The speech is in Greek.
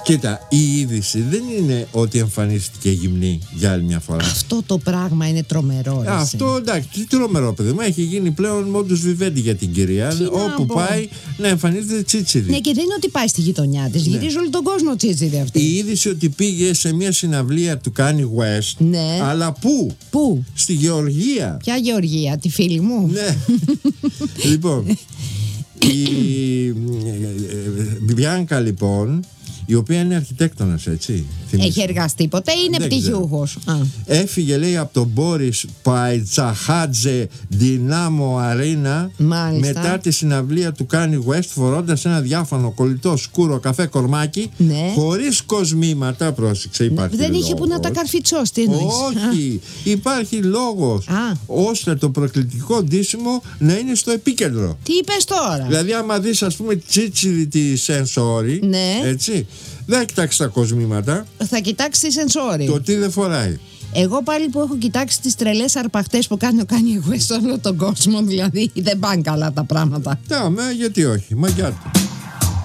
Κοίτα, η είδηση δεν είναι ότι εμφανίστηκε γυμνή για άλλη μια φορά. Αυτό το πράγμα είναι τρομερό. Αυτό εντάξει, τι τρομερό παιδί μου. Έχει γίνει πλέον modus vivendi για την κυρία. Όπου πάει να εμφανίζεται τσίτσιδη. Ναι, και δεν είναι ότι πάει στη γειτονιά της. Γυρίζει όλο τον κόσμο τσίτσιδη αυτή. Η είδηση ότι πήγε σε μια συναυλία του Kanye West. Ναι. Αλλά πού? Πού? Στη Γεωργία. Ποια Γεωργία, τη φίλη μου? Ναι. Λοιπόν, η Μπιάνκα λοιπόν, η οποία είναι αρχιτέκτονας, έτσι. Έχει εργαστεί ποτέ, είναι πτυχιούχος? Έφυγε, λέει, από τον Μπόρις Παϊτσαχάτζε Δυνάμο Αρίνα μετά τη συναυλία του Kanye West, φορώντας ένα διάφανο κολλητό σκούρο καφέ κορμάκι, χωρίς κοσμήματα. Πρόσεξε, υπάρχει δεν λόγος. είχε που να τα καρφιτσώσει, τι εννοείς? Όχι, υπάρχει λόγος ώστε το προκλητικό ντύσιμο να είναι στο επίκεντρο. Τι είπες τώρα? Δηλαδή άμα δεις, ας πούμε, τσίτσιδη τη σενσόρι, έτσι, δεν θα κοιτάξει τα κοσμήματα. Θα κοιτάξει τη σενσόρι. Το τι δεν φοράει. Εγώ πάλι που έχω κοιτάξει τις τρελές αρπαχτές που κάνει ο Kanye West σε όλο τον κόσμο, δηλαδή δεν πάνε καλά τα πράγματα. Γιατί όχι, μαγιά του.